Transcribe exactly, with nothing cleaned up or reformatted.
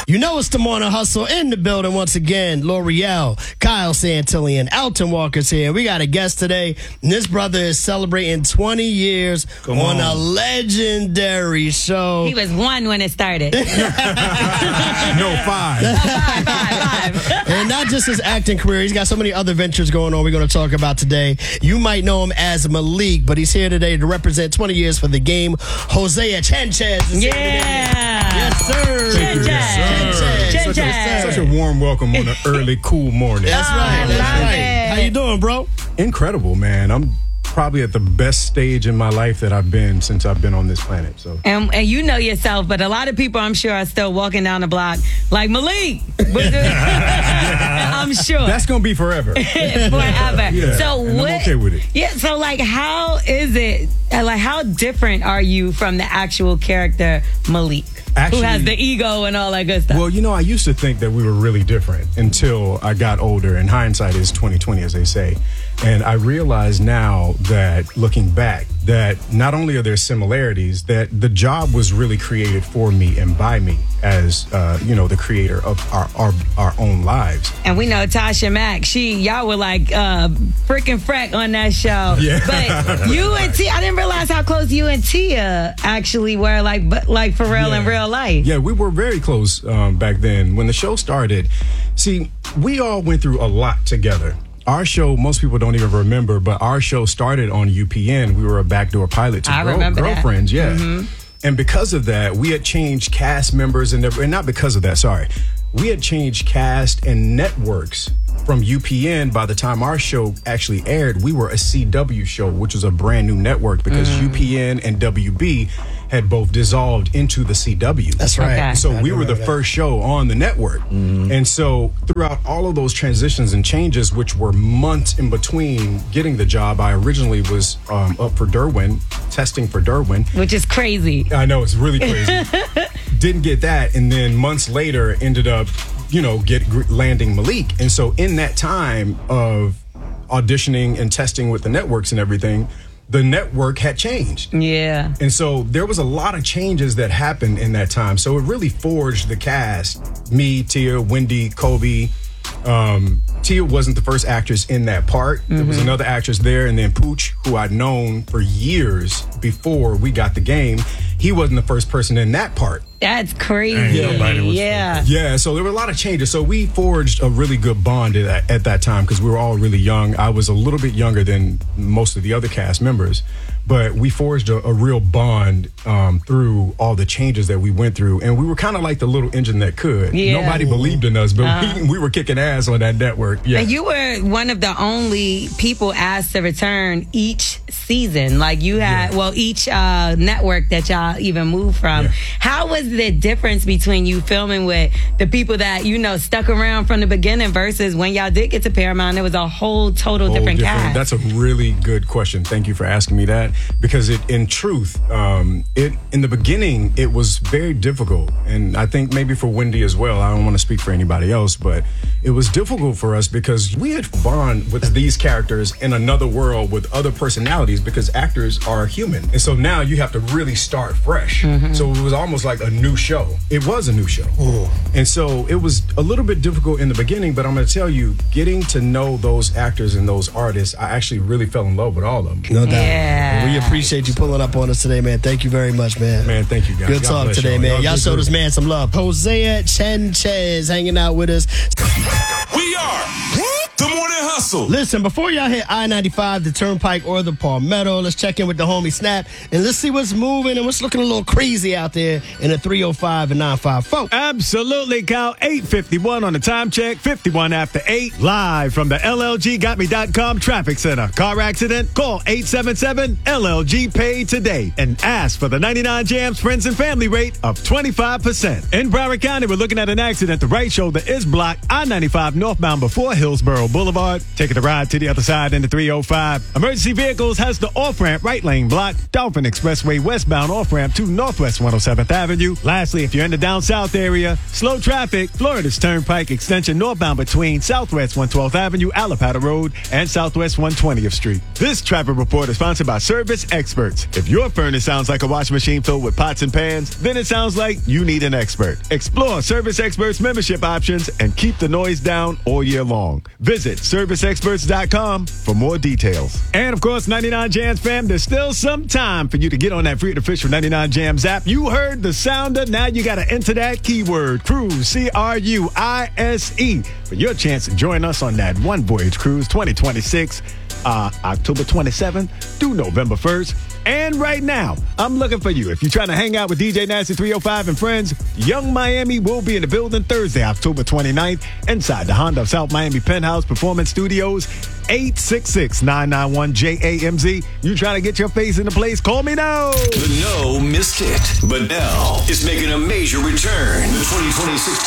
You know it's the Morning Hustle in the building once again. L'Oreal, Kyle Santillan, Alton Walker's here. We got a guest today, and this brother is celebrating twenty years Come on, on a legendary show. He was one when it started. no, five. Oh, five, five, five. And not just his acting career, he's got so many other ventures going on we're going to talk about today. You might know him as Malik, but he's here today to represent twenty years for the game. Hosea Chanchez. Yeah. Yes, sir. Thank you, Chanchez. Such a, such a warm welcome on an early, cool morning. That's Oh, right. That's love right. it. How you doing, bro? Incredible, man. I'm probably at the best stage in my life that I've been since I've been on this planet. So, And, and you know yourself, but a lot of people, I'm sure, are still walking down the block like Malik. I'm sure. that's going to be forever. Forever. Yeah, So and I'm what? okay with it. Yeah. So like, how is it? uh, Like, how different are you from the actual character Malik, Actually- who has the ego and all that good stuff? Well, you know, I used to think that we were really different until I got older, and hindsight is twenty twenty, as they say. And I realize now that, looking back, that not only are there similarities, that the job was really created for me and by me as, uh, you know, the creator of our, our our own lives. And we know Tasha Mack, she, y'all were like uh, freaking freck on that show. Yeah. But you and Tia, I didn't realize how close you and Tia actually were, like, but like for real in Yeah. real life. Yeah, we were very close um, back then. When the show started, see, we all went through a lot together. Our show, most people don't even remember, but our show started on U P N. We were a backdoor pilot to I girl, remember that. Girlfriends, yeah. Mm-hmm. And because of that, we had changed cast members, and, and not because of that, sorry. We had changed cast and networks from U P N. By the time our show actually aired, we were a C W show, which was a brand new network because Mm. U P N and W B had both dissolved into the C W. That's right. Okay. So I we do were the remember that. first show on the network. And so throughout all of those transitions and changes, which were months in between getting the job, I originally was um, up for Derwin, testing for Derwin. Which is crazy. I know, it's really crazy. Didn't get that. And then months later ended up, you know, get landing Malik. And so in that time of auditioning and testing with the networks and everything, the network had changed. Yeah. And so there was a lot of changes that happened in that time. So it really forged the cast. Me, Tia, Wendy, Kobe. Um, Tia wasn't the first actress in that part. There was another actress there. And then Pooch, who I'd known for years before we got the game, he wasn't the first person in that part. That's crazy. Ain't nobody was Yeah. Yeah, so there were a lot of changes. So we forged a really good bond at that, at that time because we were all really young. I was a little bit younger than most of the other cast members, but we forged a, a real bond um, through all the changes that we went through. And we were kind of like the little engine that could. Yeah. Nobody believed in us, but we, we were kicking ass on that network. Yeah. And you were one of the only people asked to return each season. Like you had, Yeah. well, each uh, network that y'all even moved from. Yeah. How was the difference between you filming with the people that, you know, stuck around from the beginning versus when y'all did get to Paramount, it was a whole total Whole different, cast? That's a really good question. Thank you for asking me that because it, in truth, um, it in the beginning it was very difficult, and I think maybe for Wendy as well. I don't want to speak for anybody else, but it was difficult for us because we had bond with these characters in another world with other personalities because actors are human, and so now you have to really start fresh. So it was almost like a new show. It was a new show, and so it was a little bit difficult in the beginning. But I'm going to tell you, getting to know those actors and those artists, I actually really fell in love with all of them. No doubt. Yeah. We appreciate you pulling up on us today, man. Thank you very much, man. Man, thank you, guys. Good God talk bless today, y'all. man. Y'all Y'all good showed dudes. this man some love. Hosea Chanchez hanging out with us. We are the Morning Hustle. Listen, before y'all hit I ninety-five, the Turnpike, or the Palmetto, let's check in with the homie Snap and let's see what's moving and what's looking a little crazy out there in the three oh five and nine five four. Absolutely, Kyle. eight fifty-one on the time check, fifty-one after eight. Live from the L L G got me dot com Traffic Center. Car accident? Call eight seven seven L L G Pay today and ask for the ninety-nine Jams Friends and Family rate of twenty-five percent. In Broward County, we're looking at an accident. The right shoulder is blocked. I ninety-five northbound before Hillsborough Boulevard. Taking a ride to the other side in the three oh five. Emergency Vehicles has the off-ramp right lane block. Dolphin Expressway westbound off-ramp to Northwest one oh seventh Avenue. Lastly, if you're in the down south area, slow traffic, Florida's Turnpike extension northbound between Southwest one twelfth Avenue, Alapata Road, and Southwest one twentieth Street. This traffic report is sponsored by Service Experts. If your furnace sounds like a washing machine filled with pots and pans, then it sounds like you need an expert. Explore Service Experts membership options and keep the noise down all year long. Visit service experts dot com for more details. And of course, ninety-nine Jams fam, there's still some time for you to get on that free and official ninety-nine Jams app. You heard the sounder. Now you got to enter that keyword, cruise, C R U I S E, for your chance to join us on that One Voyage Cruise twenty twenty-six, uh, October twenty-seventh through November first. And right now, I'm looking for you. If you're trying to hang out with D J Nasty three oh five and friends, Young Miami will be in the building Thursday, October twenty-ninth, inside the Honda of South Miami Penthouse Performance Studios, eight six six, nine nine one, J A M Z. You trying to get your face in the place? Call me now. The No missed it, but now is making a major return. The twenty twenty-six